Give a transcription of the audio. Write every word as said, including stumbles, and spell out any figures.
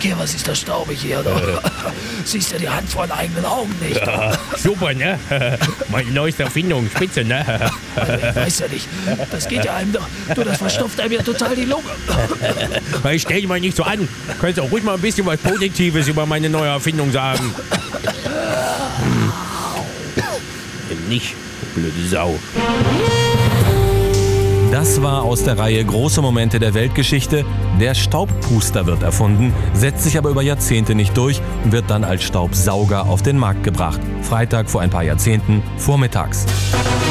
hier, was ist das staubig hier? Siehst du die Hand vor den eigenen Augen nicht? Ja, super, ne? Meine neueste Erfindung, spitze, ne? Ich weiß ja nicht, das geht ja einem doch, du, das verstopft einem ja total die Lunge. Ich stell dich mal nicht so an. Könntest auch ruhig mal ein bisschen was Positives über meine neue Erfindung sagen. Hm. Nicht, blöde Sau. Das war aus der Reihe Große Momente der Weltgeschichte. Der Staubpuster wird erfunden, setzt sich aber über Jahrzehnte nicht durch und wird dann als Staubsauger auf den Markt gebracht. Freitag vor ein paar Jahrzehnten, vormittags.